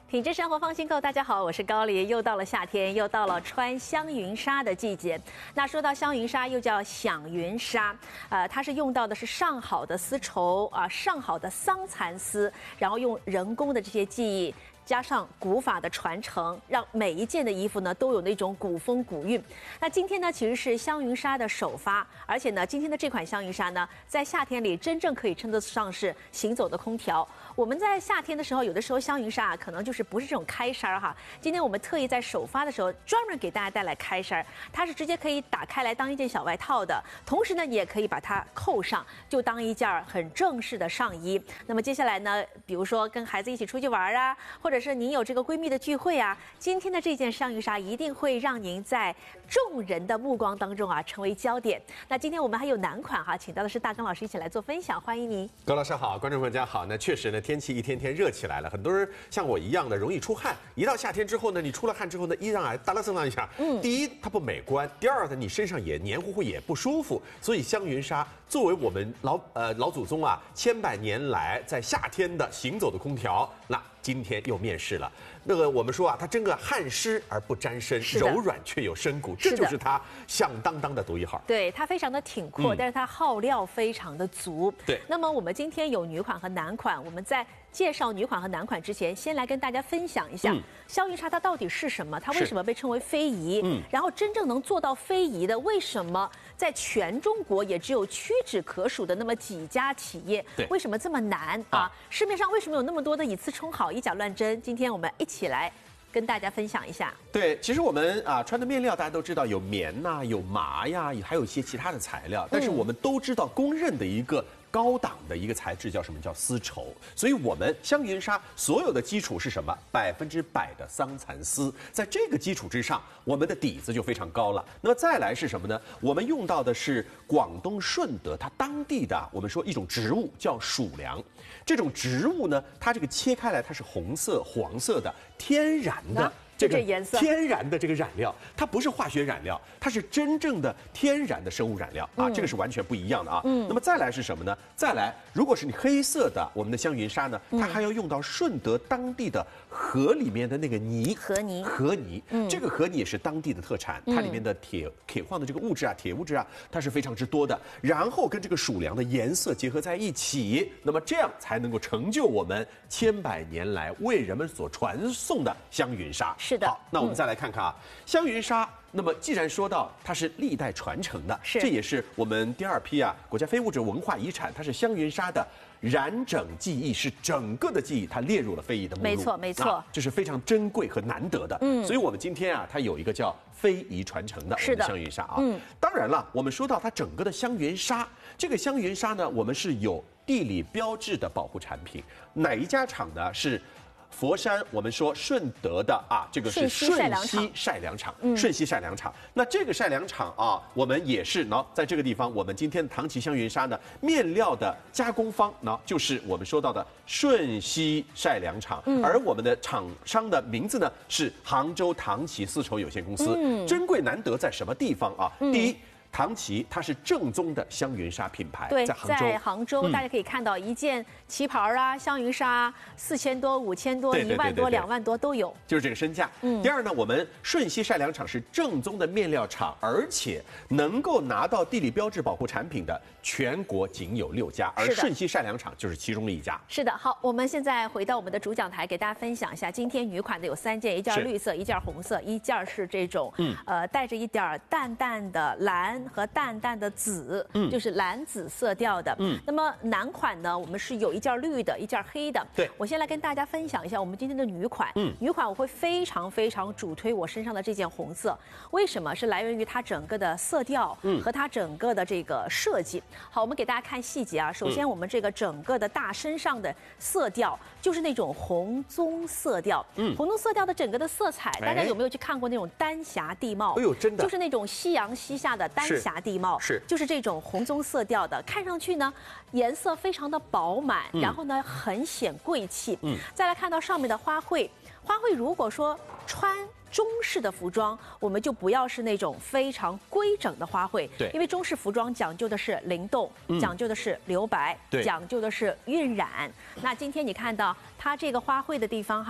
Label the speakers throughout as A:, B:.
A: 品质生活放心购，大家好，我是高丽。又到了夏天，又到了穿香云纱的季节。那说到香云纱，又叫响云纱，它是用到的是上好的丝绸上好的桑蚕丝，然后用人工的这些技艺。加上古法的传承，让每一件的衣服呢都有那种古风古韵。那今天呢，其实是香云纱的首发，而且呢，今天的这款香云纱呢，在夏天里真正可以称得上是行走的空调。我们在夏天的时候，有的时候香云纱可能就是不是这种开衫哈。今天我们特意在首发的时候，专门给大家带来开衫，它是直接可以打开来当一件小外套的，同时呢，也可以把它扣上，就当一件很正式的上衣。那么接下来呢，比如说跟孩子一起出去玩啊，或者是您有这个闺蜜的聚会啊，今天的这件香云纱一定会让您在众人的目光当中成为焦点。那今天我们还有男款请到的是大刚老师一起来做分享，欢迎您。
B: 高老师好，观众朋友大家好。那确实呢，天气一天天热起来了，很多人像我一样的容易出汗。一到夏天之后呢，你出了汗之后呢，衣裳哒啦蹭啷一下，第一它不美观，第二呢你身上也黏糊糊也不舒服。所以香云纱作为我们老祖宗千百年来在夏天的行走的空调，那今天又面世了。那个我们说它真个汗湿而不沾身，柔软却有深骨，这就是它响当当的独一号。
A: 对，它非常的挺阔，但是它耗料非常的足。
B: 对。
A: 那么我们今天有女款和男款，我们在介绍女款和男款之前，先来跟大家分享一下香云纱它到底是什么，它为什么被称为非遗？然后真正能做到非遗的，为什么在全中国也只有屈指可数的那么几家企业？为什么这么难市面上为什么有那么多的以次充好、以假乱真？今天我们一起来跟大家分享一下。
B: 对，其实我们穿的面料大家都知道有棉有麻呀，还有一些其他的材料，但是我们都知道公认的一个高档的一个材质叫什么？叫丝绸。所以我们香云纱所有的基础是什么？100%的桑蚕丝，在这个基础之上，我们的底子就非常高了。那么再来是什么呢？我们用到的是广东顺德它当地的我们说一种植物叫蜀梁。这种植物呢，它这个切开来它是红色、黄色的，天然的。这个
A: 颜色
B: 天然的这个染料，它不是化学染料，它是真正的天然的生物染料这个是完全不一样的那么再来是什么呢？再来，如果是你黑色的我们的香云纱呢，它还要用到顺德当地的河里面的那个泥，河泥，这个河泥也是当地的特产，它里面的铁矿的这个物质铁物质它是非常之多的，然后跟这个蜀梁的颜色结合在一起，那么这样才能够成就我们千百年来为人们所传颂的香云纱。
A: 是的。
B: 好，那我们再来看看香云纱。那么既然说到它是历代传承的，这也是我们第二批国家非物质文化遗产，它是香云纱的染整技艺，是整个的技艺，它列入了非遗的目录。
A: 没错，
B: 这是非常珍贵和难得的。所以我们今天它有一个叫非遗传承的我们的香云纱当然了，我们说到它整个的香云纱，这个香云纱呢，我们是有地理标志的保护产品，哪一家厂呢？是佛山，我们说顺德的这个是顺熙晒粮厂，顺熙晒粮厂。那这个晒粮厂我们也是在这个地方，我们今天的唐奇香云纱呢，面料的加工方就是我们说到的顺熙晒粮厂，而我们的厂商的名字呢是杭州唐奇丝绸有限公司。珍贵难得在什么地方第一，唐奇它是正宗的香云纱品牌，
A: 对，
B: 在
A: 杭州大家可以看到一件旗袍香云纱4000多、5000多、1万多、2万多都有，
B: 就是这个身价。第二呢，我们顺熙晒粮厂是正宗的面料厂，而且能够拿到地理标志保护产品的全国仅有6家，而顺熙晒粮厂就是其中的一家。
A: 是的，好，我们现在回到我们的主讲台，给大家分享一下今天女款的有3件，一件绿色，一件红色，一件是这种带着一点淡淡的蓝和淡淡的紫，就是蓝紫色调的。那么男款呢，我们是有一件绿的，一件黑的。
B: 对，
A: 我先来跟大家分享一下我们今天的女款。女款我会非常主推我身上的这件红色，为什么？是来源于它整个的色调和它整个的这个设计。好，我们给大家看细节首先我们这个整个的大身上的色调就是那种红棕色调。红棕色调的整个的色彩，大家有没有去看过那种丹霞地貌？
B: 哎呦，真的，
A: 就是那种夕阳西下的丹霞地貌，就是这种红棕色调的，看上去呢颜色非常的饱满，然后呢很显贵气。再来看到上面的花卉，如果说穿中式的服装，我们就不要是那种非常规整的花卉，
B: 对，
A: 因为中式服装讲究的是灵动，讲究的是留白，讲究的是晕染。那今天你看到它这个花卉的地方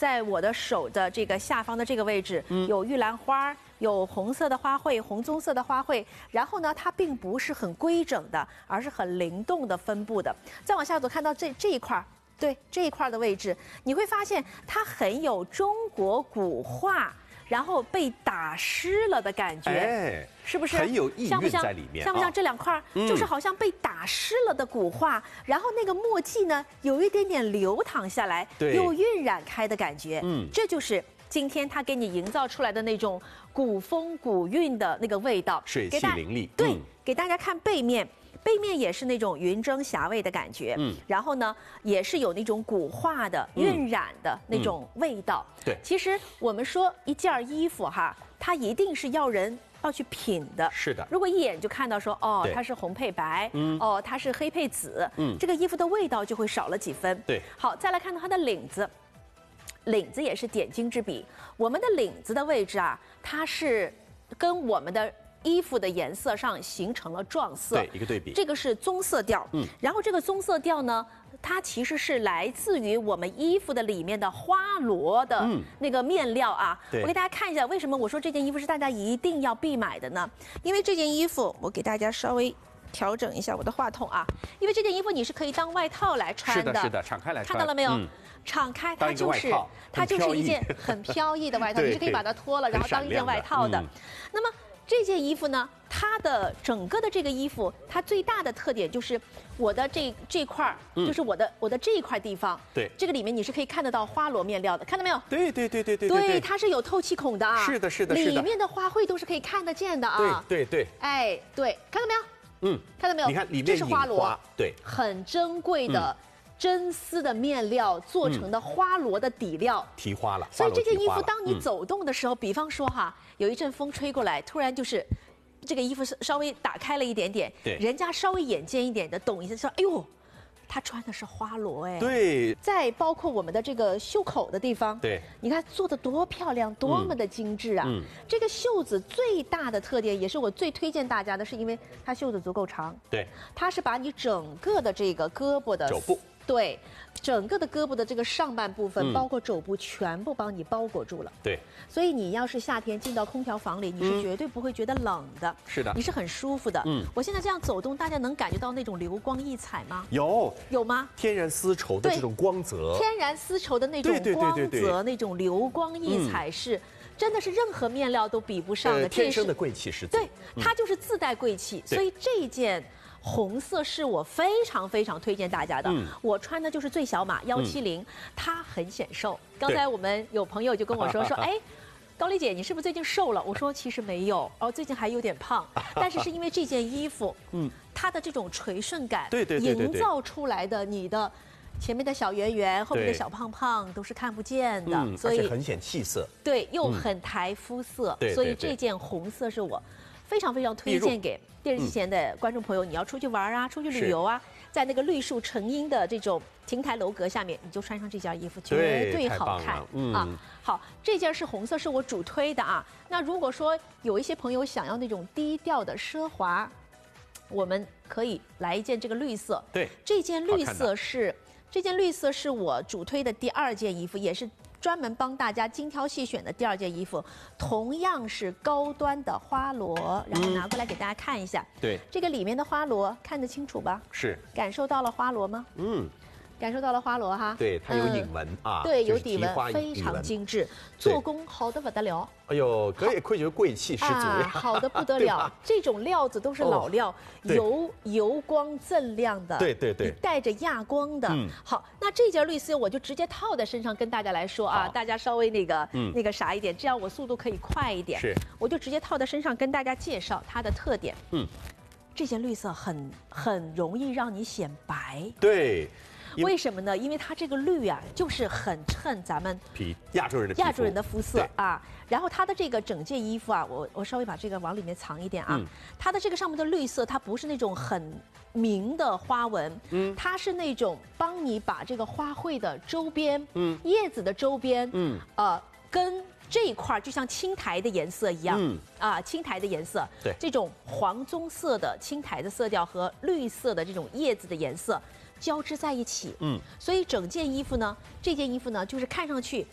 A: 在我的手的这个下方的这个位置，有玉兰花，有红色的花卉，红棕色的花卉。然后呢，它并不是很规整的，而是很灵动的分布的。再往下走，看到这一块。对这一块的位置，你会发现它很有中国古画，然后被打湿了的感觉，
B: 哎，
A: 是不是
B: 很有意蕴在里面？
A: 像不像这两块？就是好像被打湿了的古画，然后那个墨迹呢，有一点点流淌下来，又晕染开的感觉。这就是今天它给你营造出来的那种古风古韵的那个味道，
B: 水气凌厉。
A: 对，给大家看背面。背面也是那种云蒸霞蔚的感觉，然后呢，也是有那种古画的晕染的那种味道。
B: 对，
A: 其实我们说一件衣服哈，它一定是要去品的。
B: 是的，
A: 如果一眼就看到说哦，它是红配白，哦，它是黑配紫，这个衣服的味道就会少了几分。
B: 对，
A: 好，再来看到它的领子。领子也是点睛之笔。我们的领子的位置啊，它是跟我们的衣服的颜色上形成了撞色，
B: 对，一个对比。这
A: 个是棕色调，然后这个棕色调呢，它其实是来自于我们衣服的里面的花螺的那个面料啊。我给大家看一下，为什么我说这件衣服是大家一定要必买的呢？因为这件衣服，我给大家稍微调整一下我的话筒啊，因为这件衣服你是可以当外套来穿的，
B: 是的，敞开来穿，
A: 看到了没有？敞开，它就是一件很飘逸的外套，你是可以把它脱了，然后当一件外套的。那么这件衣服呢，它的整个的这个衣服，它最大的特点就是我的这块就是我的这一块地方，
B: 对，
A: 这个里面你是可以看得到花螺面料的，看到没有？
B: 对，
A: 它是有透气孔的啊，
B: 是的，
A: 里面的花卉都是可以看得见的啊，
B: 对，
A: 哎，对，看到没有？看到没有？
B: 你看里面
A: 这是花螺，
B: 对，
A: 很珍贵的。真丝的面料做成的花螺的底料，
B: 提花了。
A: 所以这件衣服当你走动的时候，比方说哈，有一阵风吹过来，突然就是这个衣服稍微打开了一点点，
B: 对，
A: 人家稍微眼尖一点的懂一下，说哎呦，他穿的是花螺哎，
B: 对。
A: 再包括我们的这个袖口的地方，
B: 对，
A: 你看做的多漂亮，多么的精致啊！这个袖子最大的特点，也是我最推荐大家的，是因为它袖子足够长，
B: 对，
A: 它是把你整个的这个胳膊的
B: 肘部。
A: 对，整个的胳膊的这个上半部分，包括肘部，全部帮你包裹住了。
B: 对，
A: 所以你要是夏天进到空调房里，你是绝对不会觉得冷的。
B: 是的，
A: 你是很舒服的。我现在这样走动，大家能感觉到那种流光溢彩吗？
B: 有
A: 吗？
B: 天然丝绸的这种光泽，
A: 天然丝绸的那种光泽，那种流光溢彩是。真的是任何面料都比不上的，
B: 天生的贵气十足。
A: 对，它就是自带贵气，所以这件红色是我非常非常推荐大家的。我穿的就是最小码170，它很显瘦。刚才我们有朋友就跟我说，哎，高丽姐，你是不是最近瘦了？我说其实没有，最近还有点胖，但是是因为这件衣服，它的这种垂顺感，营造出来的你的。前面的小圆圆，后面的小胖胖都是看不见的，
B: 所以很显气色。
A: 对，又很抬肤色，所以这件红色是我非常非常推荐给电视机前的观众朋友。你要出去玩啊，出去旅游啊，在那个绿树成荫的这种亭台楼阁下面，你就穿上这件衣服，绝对好看啊！好，这件是红色，是我主推的啊。那如果说有一些朋友想要那种低调的奢华，我们可以来一件这个绿色。
B: 对，
A: 这件绿色是我主推的第2件衣服，也是专门帮大家精挑细选的第2件衣服，同样是高端的花螺，然后拿过来给大家看一下。
B: 对，
A: 这个里面的花螺看得清楚吧？
B: 是。
A: 感受到了花螺吗？感受到了花螺哈，
B: 对，它有引纹啊，
A: 对，有底纹，非常精致，做工好的不得了。
B: 哎呦，可以愧觉贵气十足呀，
A: 好的不得了。这种料子都是老料，油光锃亮的，
B: 对，
A: 带着亚光的。好，那这件绿丝我就直接套在身上跟大家来说啊，大家稍微那个啥一点，这样我速度可以快一点。
B: 是，
A: 我就直接套在身上跟大家介绍它的特点。这件绿色很容易让你显白。
B: 对。
A: 为什么呢？因为它这个绿啊，就是很衬咱们
B: 亚洲人的
A: 肤色啊。然后它的这个整件衣服啊，我稍微把这个往里面藏一点啊。它的这个上面的绿色，它不是那种很明的花纹，它是那种帮你把这个花卉的周边，叶子的周边，跟这一块就像青苔的颜色一样，青苔的颜色，
B: 对，
A: 这种黄棕色的青苔的色调和绿色的这种叶子的颜色交织在一起，所以整件衣服呢，这件衣服呢，就是看上去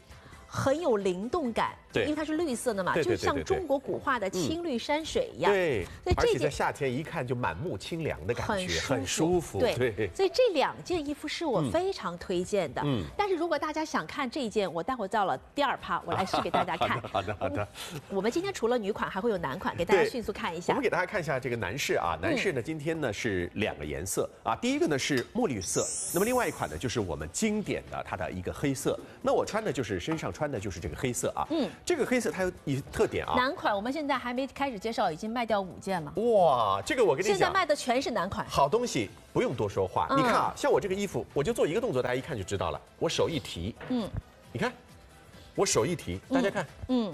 A: 很有灵动感，
B: 对，
A: 因为它是绿色的嘛，就像中国古画的青绿山水一样。
B: 对，而且在夏天一看就满目清凉的感觉，很舒服。对，
A: 所以这2件衣服是我非常推荐的。但是如果大家想看这一件，我待会到了第2趴，我来试给大家看。
B: 好的。
A: 我们今天除了女款，还会有男款，给大家迅速看一下。
B: 我们给大家看一下这个男士啊，男士呢今天呢是2个颜色啊，第一个呢是墨绿色，那么另外一款呢就是我们经典的它的一个黑色。那我穿的就是身上穿的就是这个黑色啊，这个黑色它有一特点啊。
A: 男款我们现在还没开始介绍，已经卖掉5件了。
B: 哇，这个我跟你讲，
A: 现在卖的全是男款。
B: 好东西不用多说话，你看啊，像我这个衣服，我就做一个动作，大家一看就知道了。我手一提，你看，我手一提，大家看，